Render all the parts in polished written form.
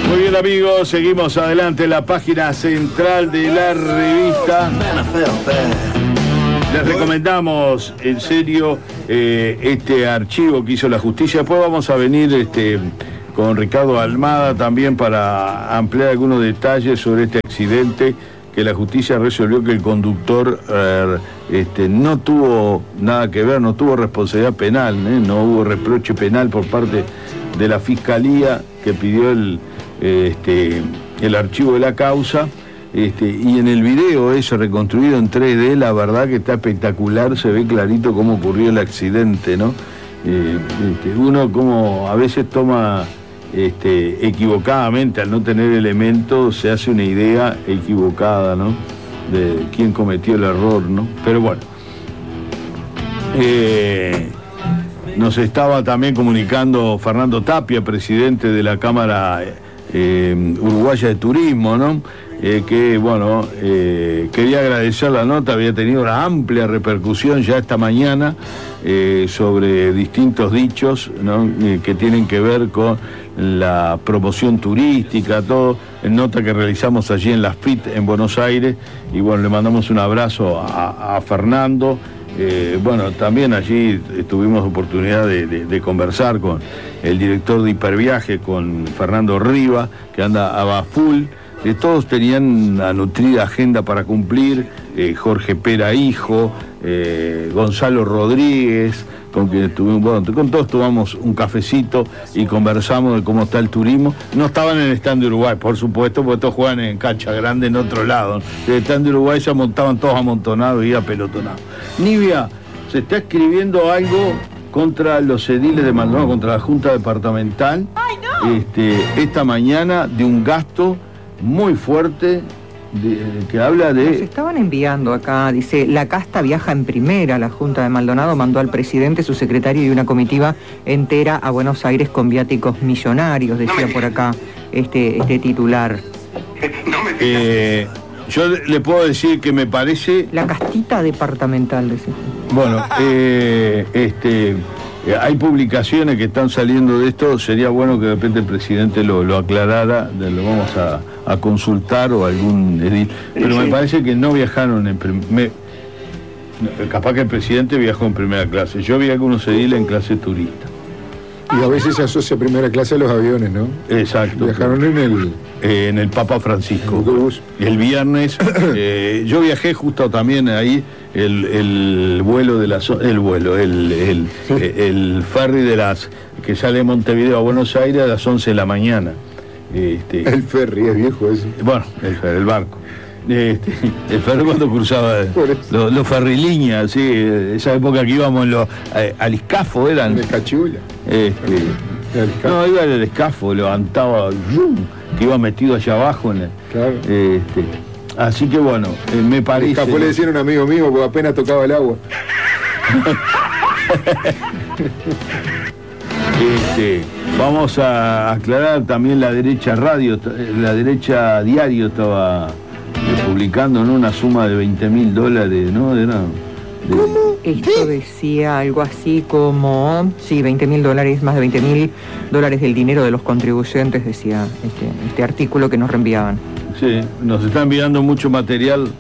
Muy bien, amigos, seguimos adelante en la página central de la revista. Les recomendamos en serio este archivo que hizo la justicia. Después vamos a venir con Ricardo Almada también para ampliar algunos detalles sobre este accidente que la justicia resolvió que el conductor no tuvo nada que ver, no tuvo responsabilidad penal, no hubo reproche penal por parte de la Fiscalía que pidió el archivo de la causa. Y en el video ese reconstruido en 3D, la verdad que está espectacular, se ve clarito cómo ocurrió el accidente, ¿no? Uno como a veces toma equivocadamente, al no tener elementos, se hace una idea equivocada, ¿no? De quién cometió el error, ¿no? Pero bueno, nos estaba también comunicando Fernando Tapia, presidente de la Cámara Uruguaya de Turismo, ¿no? Que bueno, quería agradecer la nota, había tenido una amplia repercusión ya esta mañana sobre distintos dichos, ¿no? Que tienen que ver con la promoción turística, todo, en nota que realizamos allí en la FIT en Buenos Aires, y bueno, le mandamos un abrazo a Fernando. Bueno, también allí tuvimos oportunidad de conversar con el director de Hiperviaje, con Fernando Riva, que anda a full. Todos tenían una nutrida agenda para cumplir, Jorge Pera hijo, Gonzalo Rodríguez, con quien con todos tomamos un cafecito y conversamos de cómo está el turismo. No estaban en el stand de Uruguay, por supuesto, porque todos juegan en cancha grande en otro lado. En el stand de Uruguay se montaban todos amontonados y apelotonados. Nivia, se está escribiendo algo contra los ediles de Maldonado, contra la Junta Departamental. ¡Ay, no! Esta mañana, de un gasto muy fuerte que habla de... Nos estaban enviando acá, dice, la casta viaja en primera. La Junta de Maldonado mandó al presidente, su secretario y una comitiva entera a Buenos Aires con viáticos millonarios, decía por acá este titular. Yo le puedo decir que me parece... La castita departamental, decía. Bueno, hay publicaciones que están saliendo de esto, sería bueno que de repente el presidente lo aclarara, lo vamos a consultar o algún edil, pero me parece que no viajaron capaz que el presidente viajó en primera clase, yo vi algunos ediles en clase turista. Y a veces se asocia primera clase a los aviones, ¿no? Exacto. Viajaron en el Papa Francisco. El viernes, yo viajé justo también ahí, el vuelo de el ferry que sale de Montevideo a Buenos Aires a las 11 de la mañana. El ferry es viejo ese. Bueno, el barco. El ferry cuando cruzaba los ferrilíneas, sí, esa época que íbamos al escafo, eran. En el Cachula. No, iba al escafo, levantaba, que iba metido allá abajo en el. Claro. Así que bueno, me parece. El escafo le decían a un amigo mío porque apenas tocaba el agua. Vamos a aclarar también la derecha radio, la derecha diario estaba publicando, ¿no?, una suma de $20.000, ¿no? ¿Cómo? Esto decía algo así como, sí, $20.000, más de $20.000 del dinero de los contribuyentes, decía este artículo que nos reenviaban. Sí, nos está enviando mucho material.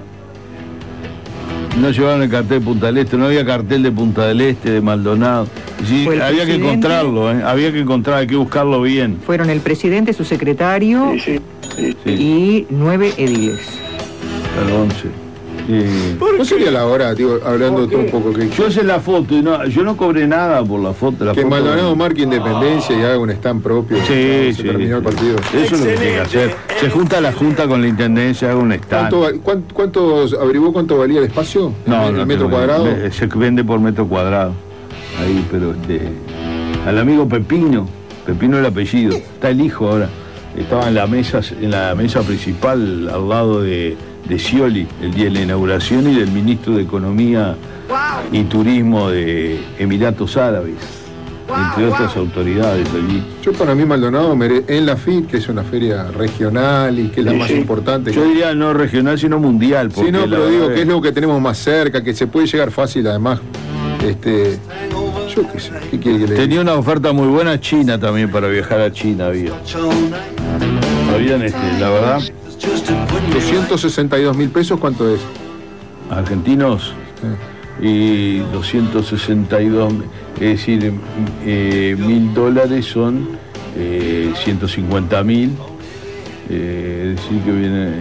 No llevaron el cartel de Punta del Este, no había cartel de Punta del Este, de Maldonado. Sí, había que encontrarlo, hay que buscarlo bien. Fueron el presidente, su secretario y 9 ediles. El 11. ¿No sería la hora, digo, hablando de todo un poco? Que yo hice la foto y yo no cobré nada por la foto. Que Maldonado marque Independencia y haga un stand propio. Sí, se terminó el partido. Eso es lo que tiene que hacer. Se junta la Junta con la Intendencia, haga un stand. ¿Cuánto averiguó cuánto valía el espacio? No, ¿El metro cuadrado? Se vende por metro cuadrado. Ahí, pero al amigo Pepino el apellido, está el hijo ahora. Estaba en la mesa principal al lado de Scioli el día de la inauguración y del ministro de Economía y Turismo de Emiratos Árabes, entre otras autoridades allí. Yo para mí Maldonado en la FIT, que es una feria regional y que es la más importante. Yo diría no regional sino mundial. Sí, no, pero digo que es lo que tenemos más cerca, que se puede llegar fácil además. Yo qué sé, ¿qué quiere que le diga? Tenía una oferta muy buena China también, para viajar a China había. Habían, la verdad, 262.000 pesos, ¿cuánto es? argentinos y 262, es decir, $1.000 son 150.000, es decir que viene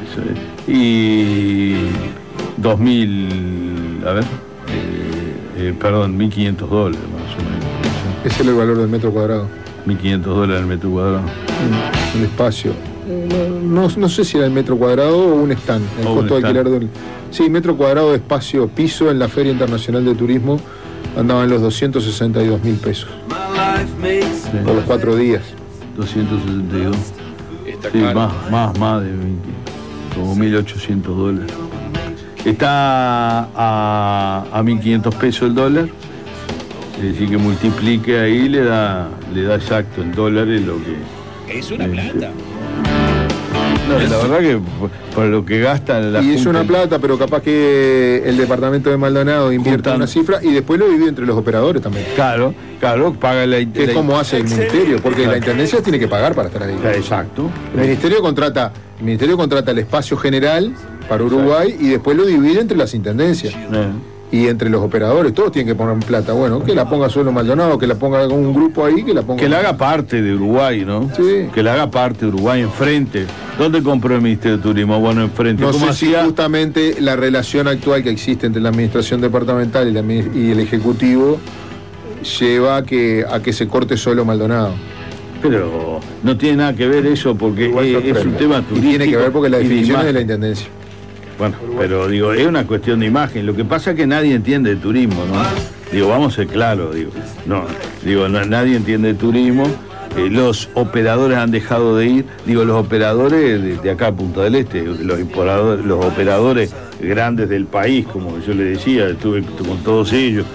y 2.000, a ver, perdón, $1.500 más o menos. Ese es el valor del metro cuadrado. $1.500 el metro cuadrado. Un espacio. No sé si era el metro cuadrado o un stand. El costo de alquiler del. Sí, metro cuadrado de espacio piso en la Feria Internacional de Turismo andaba en los 262.000 pesos. Sí. Por los 4 días. 262. Sí, más de 20, como $1.800. Está a 1.500 pesos el dólar. Es decir, que multiplique ahí, le da exacto en dólares lo que... Es una plata. No, la verdad que por lo que gasta la y Junta, es una plata, pero capaz que el departamento de Maldonado invierte una cifra y después lo divide entre los operadores también. Claro, paga la... Es como hace el ministerio, porque la intendencia tiene que pagar para estar ahí. Exacto. El ministerio contrata el espacio general para Uruguay y después lo divide entre las intendencias. Y entre los operadores, todos tienen que poner plata. Bueno, que la ponga solo Maldonado, que la ponga con un grupo ahí, que la ponga... Que la haga parte de Uruguay, ¿no? Sí. Que la haga parte de Uruguay, enfrente. ¿Dónde compró el Ministerio de Turismo? Bueno, enfrente. No ¿Cómo sé hacía? si justamente la relación actual que existe entre la administración departamental y el Ejecutivo lleva a que se corte solo Maldonado. Pero no tiene nada que ver eso, porque es un tema turístico. Y tiene que ver porque la definición es de la imagen. Intendencia. Bueno, pero digo, es una cuestión de imagen. Lo que pasa es que nadie entiende de turismo, ¿no? Digo, vamos a ser claros, nadie entiende de turismo. Los operadores han dejado de ir. Digo, los operadores de acá a Punta del Este, los operadores grandes del país, como yo le decía, estuve con todos ellos,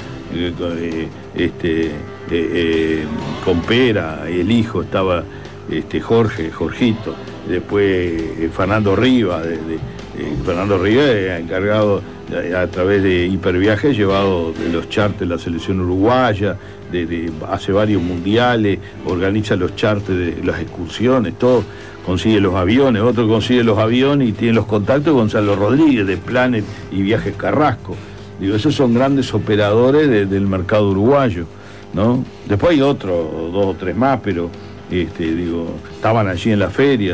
con Pera, el hijo estaba Jorgito, después Fernando Rivas, Fernando Rivas encargado a través de Hiperviajes, llevado de los charters de la selección uruguaya, hace varios mundiales, organiza los charters de las excursiones, todo, consigue los aviones, otro consigue los aviones y tiene los contactos de Gonzalo Rodríguez, de Planet y Viajes Carrasco. Digo, esos son grandes operadores del mercado uruguayo, ¿no? Después hay otros, 2 o 3 más, pero estaban allí en la feria,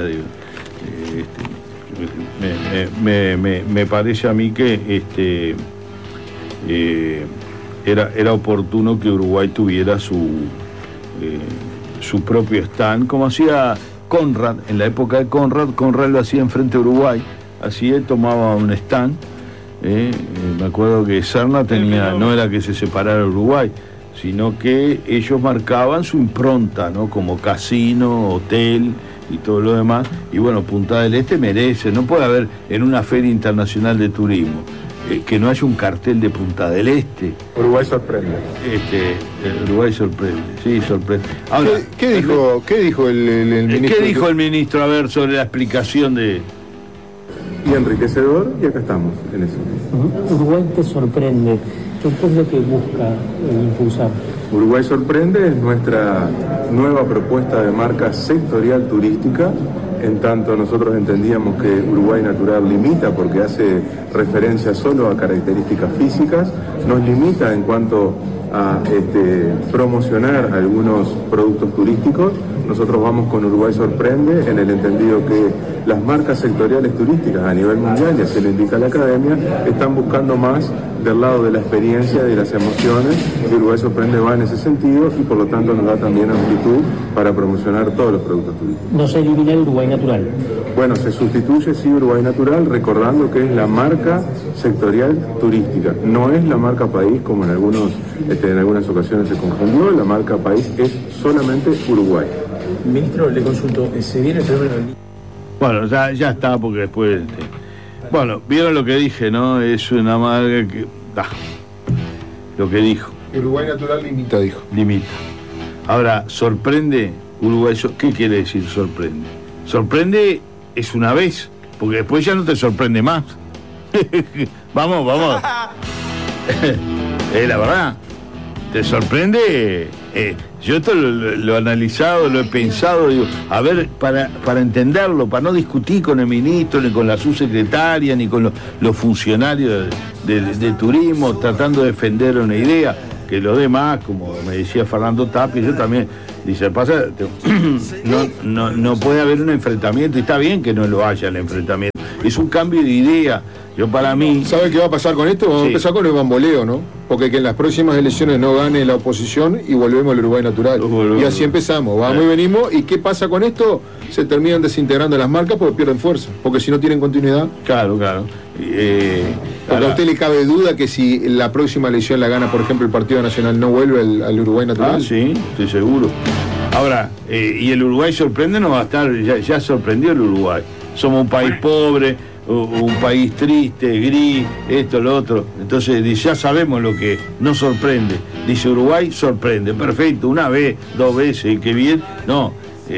me parece a mí que era oportuno que Uruguay tuviera su propio stand, como hacía Conrad. En la época de Conrad lo hacía enfrente a Uruguay, así él tomaba un stand. Me acuerdo que Serna no era que se separara Uruguay, sino que ellos marcaban su impronta, ¿no? Como casino, hotel y todo lo demás. Y bueno, Punta del Este merece, no puede haber en una feria internacional de turismo que no haya un cartel de Punta del Este. Uruguay sorprende. Uruguay sorprende, sí, sorprende. Ahora, ¿Qué dijo el ministro? ¿Qué dijo el ministro, a ver, sobre la explicación de...? Y enriquecedor, y acá estamos, en eso. Uruguay te sorprende. ¿Qué es lo que busca impulsar? Uruguay sorprende es nuestra nueva propuesta de marca sectorial turística. En tanto nosotros entendíamos que Uruguay Natural limita porque hace referencia solo a características físicas, nos limita en cuanto a promocionar algunos productos turísticos. Nosotros vamos con Uruguay Sorprende en el entendido que las marcas sectoriales turísticas a nivel mundial, y así lo indica la academia, están buscando más del lado de la experiencia y de las emociones, y Uruguay Sorprende va en ese sentido y por lo tanto nos da también amplitud para promocionar todos los productos turísticos. ¿No se elimina el Uruguay Natural? Bueno, se sustituye sí Uruguay Natural, recordando que es la marca sectorial turística, no es la marca país como en algunas ocasiones se confundió. La marca país es solamente Uruguay. Ministro, le consulto, ¿se viene el fenómeno del... Bueno, ya está, porque después... Bueno, vieron lo que dije, ¿no? Es una marca que... lo que dijo. Uruguay Natural limita, dijo. Limita. Ahora, sorprende Uruguay... ¿Qué quiere decir sorprende? Sorprende es una vez, porque después ya no te sorprende más. Vamos. Es la verdad. te sorprende. Yo esto lo he analizado, lo he pensado, digo, a ver, para entenderlo, para no discutir con el ministro, ni con la subsecretaria, ni con los funcionarios de turismo, tratando de defender una idea, que los demás, como me decía Fernando Tapia, yo también, dice, pasa, no puede haber un enfrentamiento, y está bien que no lo haya el enfrentamiento, es un cambio de idea. Yo para mí... ¿Sabe qué va a pasar con esto? Vamos a empezar con el bamboleo, ¿no? Porque que en las próximas elecciones no gane la oposición y volvemos al Uruguay natural. Y así empezamos, vamos y venimos. ¿Y qué pasa con esto? Se terminan desintegrando las marcas porque pierden fuerza. Porque si no tienen continuidad... Claro. Porque a usted le cabe duda que si la próxima elección la gana, por ejemplo, el Partido Nacional, ¿no vuelve al Uruguay natural? Ah, sí, estoy seguro. Ahora, y el Uruguay sorprende, no va a estar, ya sorprendió el Uruguay. Somos un país pobre, un país triste, gris, esto, lo otro. Entonces ya sabemos lo que nos sorprende. Dice Uruguay, sorprende. Perfecto, una vez, 2 veces, qué bien. No,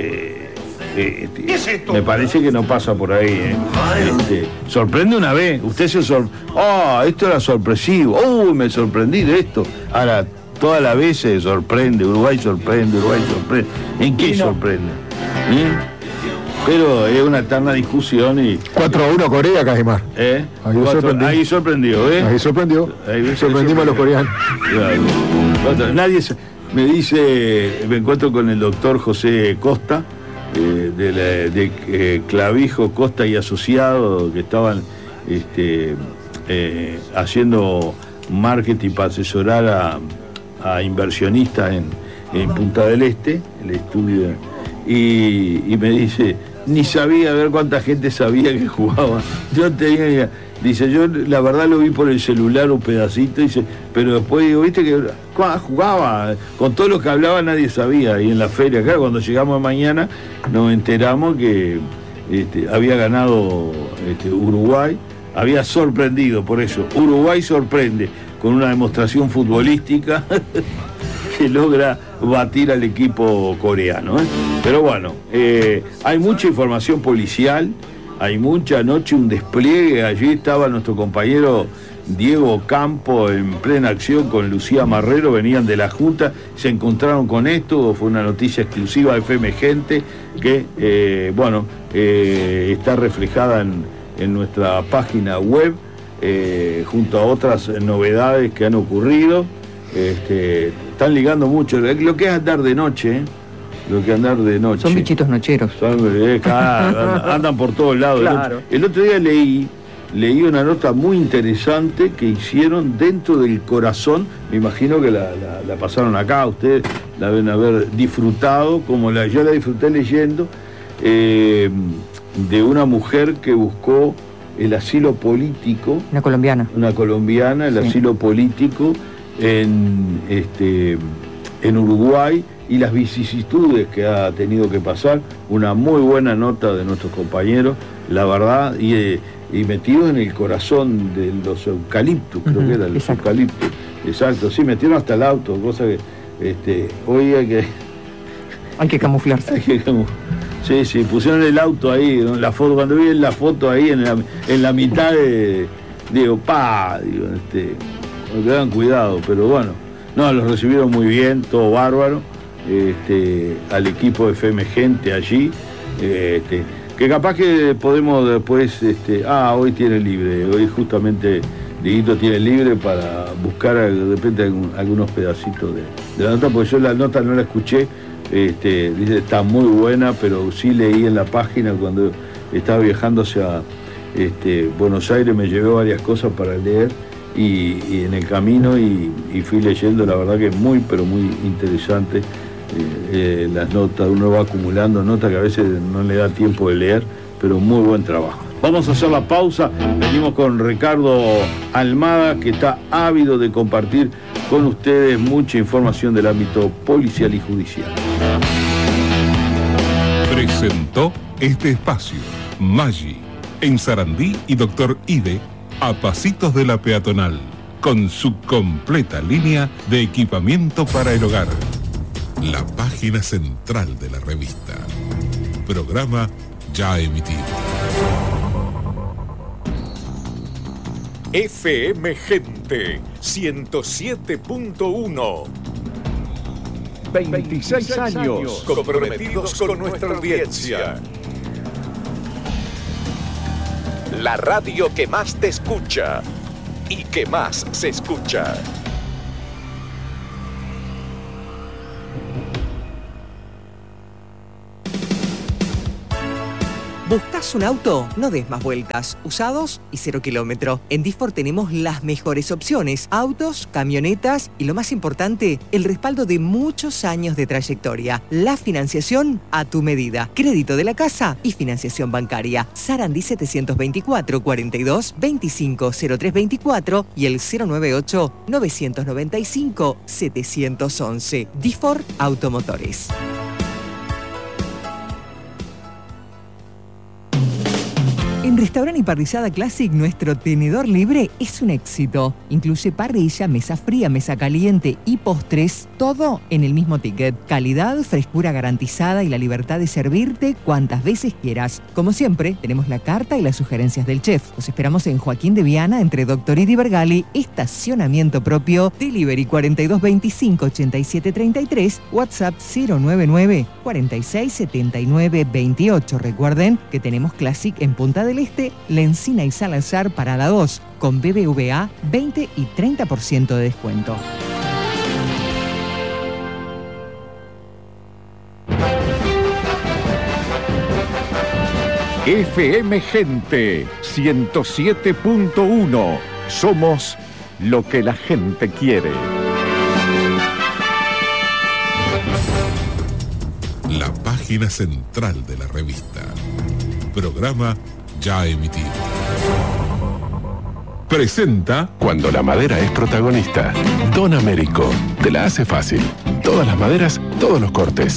me parece que no pasa por ahí. Sorprende una vez. Usted se esto era sorpresivo. Me sorprendí de esto. Ahora, todas las veces sorprende. Uruguay sorprende. ¿En qué sorprende? Pero es una eterna discusión y... 4-1 Corea, Cajimar. Ahí sorprendió, Ahí sorprendió. Sorprendimos a los coreanos. Claro. Me encuentro con el doctor José Costa, de Clavijo, Costa y Asociados, que estaban haciendo marketing para asesorar a inversionistas en Punta del Este, el estudio, y me dice... Ni sabía, a ver cuánta gente sabía que jugaba. Dice, yo la verdad lo vi por el celular un pedacito, dice, pero después digo, viste que jugaba, con todo lo que hablaba nadie sabía. Y en la feria, claro, cuando llegamos mañana nos enteramos que había ganado Uruguay, había sorprendido, por eso, Uruguay sorprende con una demostración futbolística que logra batir al equipo coreano. Pero bueno, hay mucha información policial, hay mucha anoche un despliegue. Allí estaba nuestro compañero Diego Campo en plena acción con Lucía Marrero, venían de la Junta, se encontraron con esto, fue una noticia exclusiva de FM Gente que está reflejada en nuestra página web, junto a otras novedades que han ocurrido. Están ligando mucho lo que es andar de noche, Son bichitos nocheros. Andan por todos lados. Claro. El otro día leí una nota muy interesante que hicieron dentro del corazón. Me imagino que la pasaron acá, ustedes la deben haber disfrutado, como yo la disfruté leyendo, de una mujer que buscó el asilo político. Una colombiana, el asilo político en Uruguay y las vicisitudes que ha tenido que pasar. Una muy buena nota de nuestros compañeros, la verdad, y metidos en el corazón de los eucaliptos, creo que eran los eucaliptos. Exacto, sí, metieron hasta el auto, cosa que hoy hay que camuflarse. Sí, pusieron el auto ahí, ¿no? La foto, cuando vi la foto ahí en la mitad me quedan cuidado, pero bueno, no, los recibieron muy bien, todo bárbaro, al equipo de FM Gente allí, que capaz que podemos después, hoy tiene libre, hoy justamente Dieguito tiene libre para buscar de repente algunos pedacitos de la nota, porque yo la nota no la escuché, dice está muy buena, pero sí leí en la página cuando estaba viajando hacia Buenos Aires, me llevé varias cosas para leer y en el camino y fui leyendo, la verdad que es muy, pero muy interesante. Las notas, uno va acumulando notas que a veces no le da tiempo de leer, pero muy buen trabajo. Vamos a hacer la pausa, venimos con Ricardo Almada, que está ávido de compartir con ustedes mucha información del ámbito policial y judicial. Presentó este espacio Maggi, en Sarandí y Doctor Ide, a pasitos de la peatonal, con su completa línea de equipamiento para el hogar. La página central de la revista. Programa ya emitido. FM Gente 107.1 26 años comprometidos con nuestra audiencia. La radio que más te escucha y que más se escucha. ¿Buscas un auto? No des más vueltas. Usados y 0 kilómetro. En Disfor tenemos las mejores opciones. Autos, camionetas y lo más importante, el respaldo de muchos años de trayectoria. La financiación a tu medida. Crédito de la casa y financiación bancaria. Sarandí 724 42 25 0324 y el 098 995 711. Disfor Automotores. En Restaurante y Parrillada Classic, nuestro tenedor libre es un éxito. Incluye parrilla, mesa fría, mesa caliente y postres, todo en el mismo ticket. Calidad, frescura garantizada y la libertad de servirte cuantas veces quieras. Como siempre, tenemos la carta y las sugerencias del chef. Los esperamos en Joaquín de Viana, entre Doctor y Vergali, estacionamiento propio, delivery 4225 8733, WhatsApp 099 46 79 28. Recuerden que tenemos Classic en Punta del Este, La Encina y Salazar para la 2, con BBVA 20 y 30% de descuento. FM Gente 107.1. Somos lo que la gente quiere. La página central de la revista. Programa ya emitido. Presenta. Cuando la madera es protagonista, Don Américo te la hace fácil. Todas las maderas, todos los cortes.